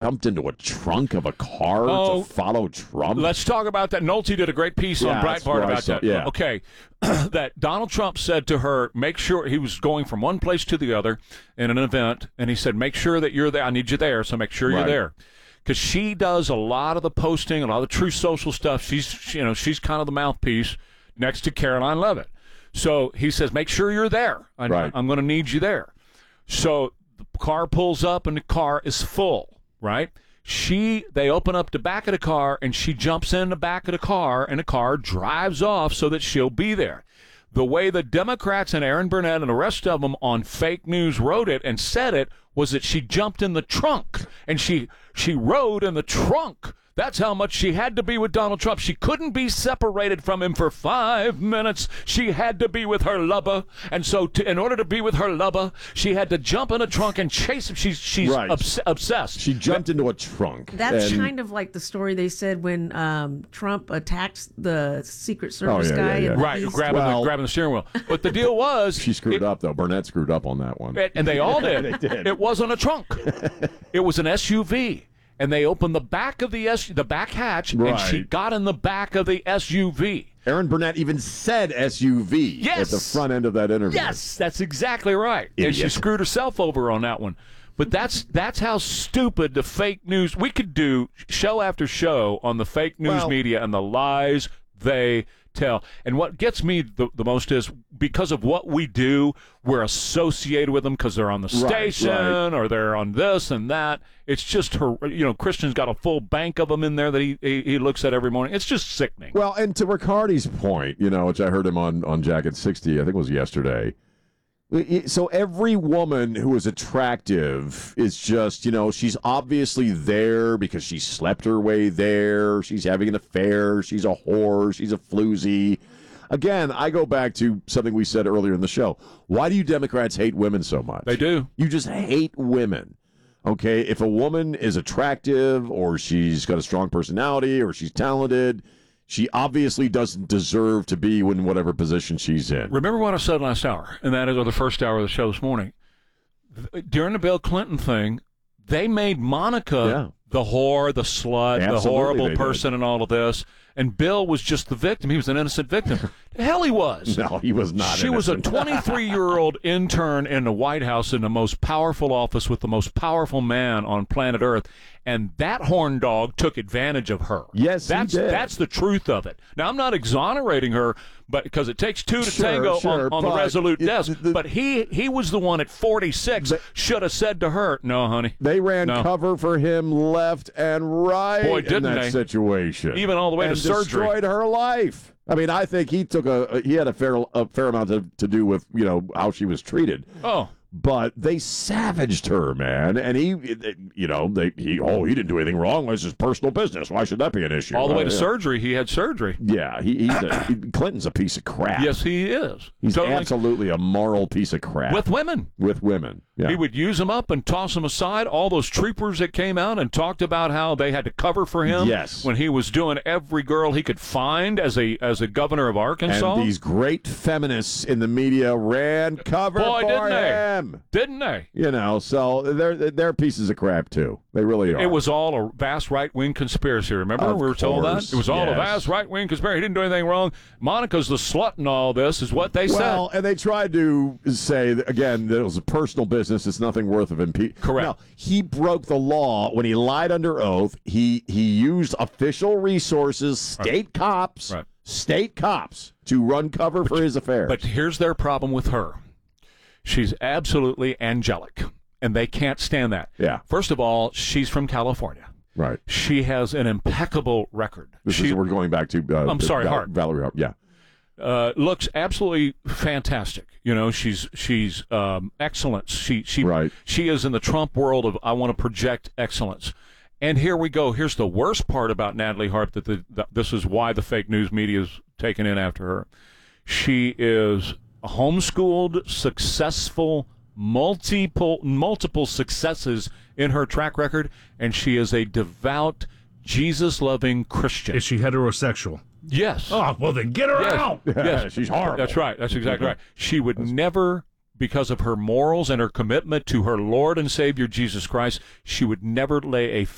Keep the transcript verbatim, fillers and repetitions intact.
jumped into a trunk of a car oh, to follow Trump? Let's talk about that. Nolte did a great piece yeah, on Breitbart about that. Yeah. Okay, that Donald Trump said to her, make sure, he was going from one place to the other in an event, and he said, make sure that you're there. I need you there, so make sure right. you're there. Because she does a lot of the posting, a lot of the Truth Social stuff. She's, you know, she's kind of the mouthpiece next to Caroline Levitt. So he says, make sure you're there. I, right. I'm going to need you there. So the car pulls up, and the car is full, right? She, they open up the back of the car, and she jumps in the back of the car, and the car drives off so that she'll be there. The way the Democrats and Aaron Burnett and the rest of them on fake news wrote it and said it was that she jumped in the trunk, and she she rode in the trunk. That's how much she had to be with Donald Trump. She couldn't be separated from him for five minutes. She had to be with her lover. And so to, in order to be with her lover, she had to jump in a trunk and chase him. She's, she's right. obs- obsessed. She jumped that, into a trunk. That's and... kind of like the story they said when um, Trump attacked the Secret Service oh, yeah, guy. yeah, yeah. Right, grabbing, well, the, grabbing the steering wheel. But the deal was... She screwed it, up, though. Burnett screwed up on that one. And they all did. they did. It wasn't a trunk. It was an S U V. And they opened the back of the S the back hatch, right. and she got in the back of the S U V. Aaron Burnett even said S U V yes. at the front end of that interview. Yes, that's exactly right. Idiot. And she screwed herself over on that one. But that's that's how stupid the fake news. We could do show after show on the fake news well, media and the lies they tell. And what gets me the, the most is because of what we do, we're associated with them because they're on the station right, right. or they're on this and that. It's just her. You know, Christian's got a full bank of them in there that he, he he looks at every morning. It's just sickening. Well, and to Riccardi's point, you know, which I heard him on on Jacket sixty, I think it was yesterday. So every woman who is attractive is just, you know, she's obviously there because she slept her way there. She's having an affair. She's a whore. She's a floozy. Again, I go back to something we said earlier in the show. Why do you Democrats hate women so much? They do. You just hate women. Okay, if a woman is attractive or she's got a strong personality or she's talented, she obviously doesn't deserve to be in whatever position she's in. Remember what I said last hour, and that is, or the first hour of the show this morning. During the Bill Clinton thing, they made Monica yeah. the whore, the slut, Absolutely the horrible person, did. and all of this. And Bill was just the victim. He was an innocent victim. The hell he was. No, he was not She innocent. was a twenty-three-year-old intern in the White House in the most powerful office with the most powerful man on planet Earth. And that horn dog took advantage of her. Yes, that's he did. That's the truth of it. Now, I'm not exonerating her, but because it takes two to sure, tango sure, on, on the Resolute it, desk. The, but he he was the one at forty-six should have said to her, "No, honey." They ran no. cover for him left and right Boy, didn't in that they? situation, even all the way and to surgery. Destroyed her life. I mean, I think he took a he had a fair a fair amount to, to do with you know how she was treated. Oh. But they savaged her, man, and he, you know, they he oh he didn't do anything wrong. It's his personal business. Why should that be an issue? All the way uh, to yeah. surgery, he had surgery. Yeah, he, he's a, he, Clinton's a piece of crap. Yes, he is. He's totally. absolutely a moral piece of crap with women. With women, yeah. He would use them up and toss them aside. All those troopers that came out and talked about how they had to cover for him. Yes. When he was doing every girl he could find as a as a governor of Arkansas. And these great feminists in the media ran cover Boy, for didn't him. They? Didn't they? You know, so they're they're pieces of crap too. They really are. It was all a vast right-wing conspiracy. Remember, of we were told course, that it was all yes. a vast right-wing conspiracy. He didn't do anything wrong. Monica's the slut in all this, is what they well, said. Well, and they tried to say that, again that it was a personal business. It's nothing worth of impeachment. Correct. No, he broke the law when he lied under oath. He he used official resources, state right. cops, right. state cops to run cover but, for his affairs. But here's their problem with her. She's absolutely angelic, and they can't stand that. Yeah. First of all, she's from California. Right. She has an impeccable record. This she, is we're going back to. Uh, I'm sorry, Val- Hart. Valerie Hart. Yeah. Uh, looks absolutely fantastic. You know, she's she's um, excellence. She she right. she is in the Trump world of I want to project excellence. And here we go. Here's the worst part about Natalie Hart. That the, the this is why the fake news media is taken in after her. She is a homeschooled, successful, multiple multiple successes in her track record, and she is a devout, Jesus-loving Christian. Is she heterosexual? Yes. Oh, well, then get her yes. out. Yes. She's horrible. That's right. That's exactly right. She would never, because of her morals and her commitment to her Lord and Savior Jesus Christ, she would never lay a